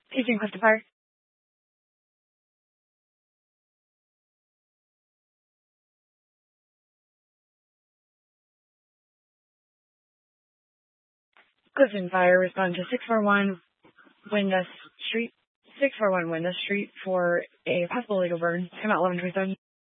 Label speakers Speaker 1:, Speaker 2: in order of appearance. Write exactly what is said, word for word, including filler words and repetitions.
Speaker 1: Paging Clifton Fire. Clifton Fire, respond to six four one Windus Street. six four one Windus Street for a possible legal burn. Come out eleven twenty-seven.